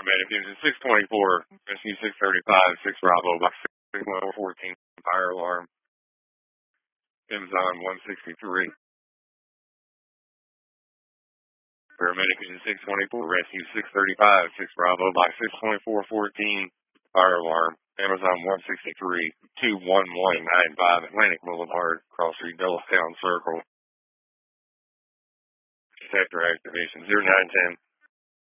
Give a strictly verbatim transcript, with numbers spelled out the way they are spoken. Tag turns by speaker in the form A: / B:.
A: paramedic engine six twenty-four, rescue six thirty-five, six Bravo, box six one fourteen, fire alarm, Amazon one sixty-three. Paramedic engine six twenty-four, rescue six thirty-five, six Bravo, box six twenty-four fourteen, fire alarm, Amazon one sixty-three, two one one nine five, Atlantic Boulevard, Cross Street, Dulles Town Circle. Sector activation zero nine ten.